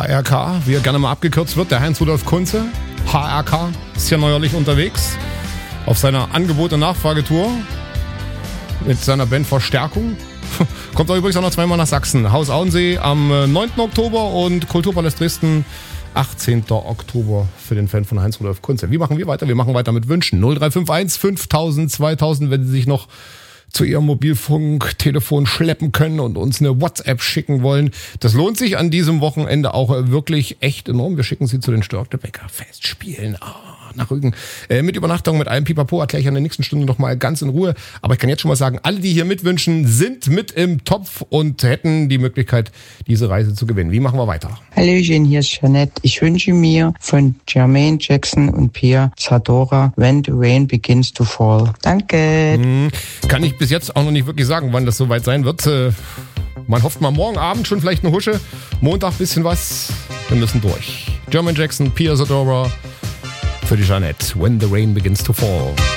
HRK, wie er gerne mal abgekürzt wird, der Heinz-Rudolf Kunze. HRK ist ja neuerlich unterwegs auf seiner Angebot- und Nachfragetour mit seiner Band Verstärkung. Kommt auch übrigens auch noch zweimal nach Sachsen. Haus Auensee am 9. Oktober und Kulturpalast Dresden 18. Oktober für den Fan von Heinz-Rudolf Kunze. Wie machen wir weiter? Wir machen weiter mit Wünschen. 0351 5000 2000, wenn Sie sich noch zu Ihrem Mobilfunktelefon schleppen können und uns eine WhatsApp schicken wollen. Das lohnt sich an diesem Wochenende auch wirklich echt enorm. Wir schicken Sie zu den Störtebeker Festspielen nach Rügen. Mit Übernachtung, mit allem Pipapo erkläre ich in der nächsten Stunde nochmal ganz in Ruhe. Aber ich kann jetzt schon mal sagen, alle, die hier mitwünschen, sind mit im Topf und hätten die Möglichkeit, diese Reise zu gewinnen. Wie machen wir weiter? Hallöchen, hier ist Jeanette. Ich wünsche mir von Jermaine Jackson und Pia Zadora When the Rain Begins to Fall. Danke. Kann ich bis jetzt auch noch nicht wirklich sagen, wann das soweit sein wird. Man hofft mal morgen Abend schon vielleicht eine Husche. Montag bisschen was. Wir müssen durch. Jermaine Jackson, Pia Zadora für die Jeanette. When the Rain Begins to Fall.